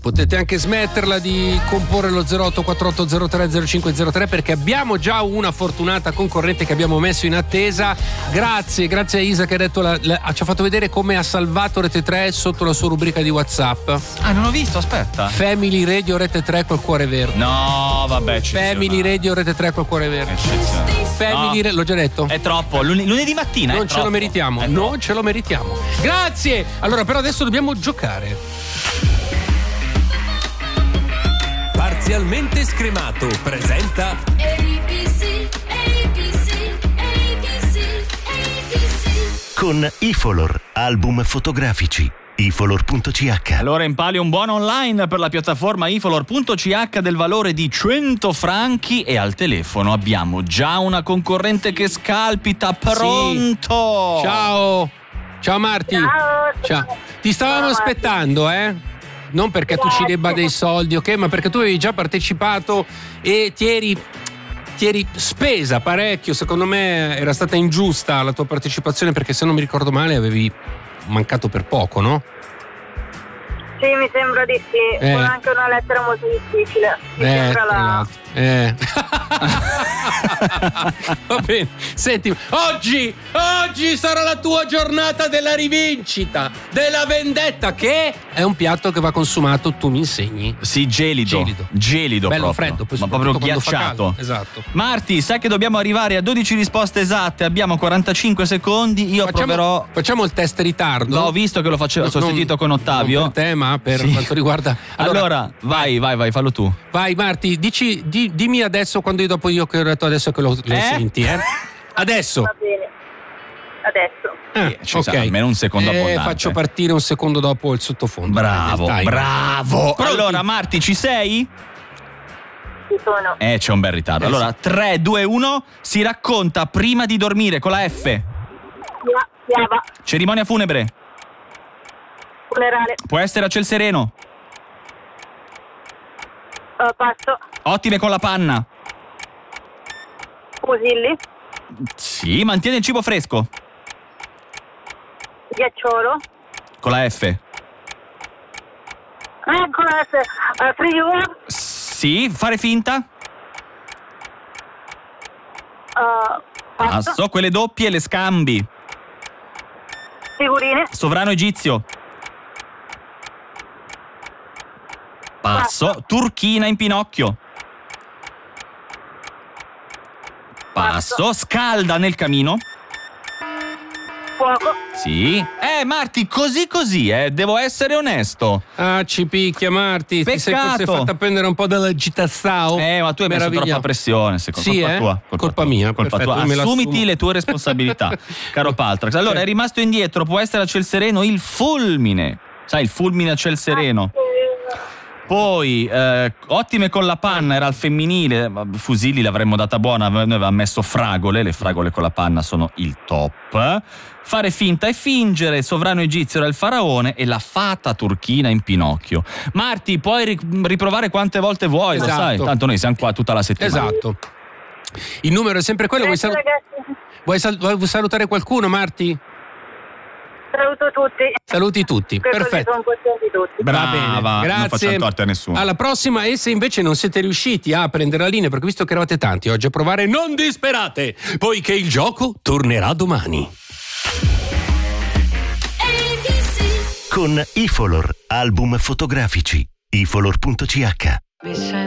Potete anche smetterla di comporre lo 0848030503 perché abbiamo già una fortunata concorrente che abbiamo messo in attesa. Grazie a Isa che ha detto ci ha fatto vedere come ha salvato Rete 3 sotto la sua rubrica di WhatsApp. Ah, non ho visto, aspetta. Family Radio Rete 3 col cuore verde. No, vabbè, Family Radio Rete 3 col cuore verde. Family l'ho già detto. È troppo, lunedì mattina non ce lo meritiamo. Non ce lo meritiamo. Grazie. Allora, però adesso dobbiamo giocare. Parzialmente scremato presenta ABC. Con Ifolor, album fotografici. Ifolor.ch. Allora in palio un buono online per la piattaforma Ifolor.ch del valore di 100 franchi e al telefono abbiamo già una concorrente che scalpita. Pronto? Ciao Marti. Ciao. Ti stavamo aspettando, non perché tu ci debba dei soldi, ok? Ma perché tu avevi già partecipato e ti eri spesa parecchio. Secondo me era stata ingiusta la tua partecipazione perché se non mi ricordo male avevi mancato per poco, no? Sì, mi sembra di sì. Con anche una lettera molto difficile. Mi sembra la... Va bene. Senti, oggi sarà la tua giornata della rivincita, della vendetta, che è un piatto che va consumato, tu mi insegni. Sì, gelido bello, proprio. freddo, ma proprio ghiacciato. Esatto. Marti, sai che dobbiamo arrivare a 12 risposte esatte, abbiamo 45 secondi, proverò. Facciamo il test ritardo. L'ho visto che lo facevo, sono sentito con Ottavio. Non per te, ma per quanto riguarda. Allora, vai, fallo tu. Vai Marti, dimmi adesso quando dopo io che ho detto adesso che lo senti, Adesso. Va bene. Adesso. Ok, almeno un secondo abbondante. Faccio partire un secondo dopo il sottofondo. Bravo. Pronti? Allora Marti, ci sei? Ci sono. C'è un bel ritardo. Allora, 3, 2, 1, si racconta prima di dormire con la F. Fiaba. Cerimonia funebre. Funerale. Può essere a ciel sereno. Passo. Ottime con la panna. Fusilli. Sì, mantiene il cibo fresco. Ghiacciolo. Con la F. Con la S. Frigo. Sì, fare finta. Passo. Quelle doppie le scambi. Figurine. Sovrano egizio. Passo. Turchina in Pinocchio. Passo. Scalda nel camino. Fuoco. Sì. Marti, così, devo essere onesto. Ci picchia Marti. Peccato. Ti sei forse fatta prendere un po' dall'agitazione. Ma tu hai messo troppa pressione, secondo me. Colpa mia. Colpa tua. Assumiti le tue responsabilità, caro Paltrax. Allora, è rimasto indietro, può essere a ciel sereno il fulmine. Sai, il fulmine a ciel sereno. Poi, ottime con la panna, era al femminile. Fusilli l'avremmo data buona, noi avevamo messo fragole. Le fragole con la panna sono il top. Fare finta e fingere, sovrano egizio era il faraone e la fata turchina in Pinocchio. Marti, puoi riprovare quante volte vuoi, esatto. Lo sai, tanto noi siamo qua tutta la settimana. Esatto. Il numero è sempre quello. Vuoi salutare qualcuno, Marti? Saluto tutti. Saluti tutti. Perfetto. Sono contenti tutti. Brava, grazie. non facciamo torti a nessuno. Alla prossima, e se invece non siete riusciti a prendere la linea, perché visto che eravate tanti oggi a provare, non disperate, poiché il gioco tornerà domani. Con Ifolor, album fotografici. Ifolor.ch.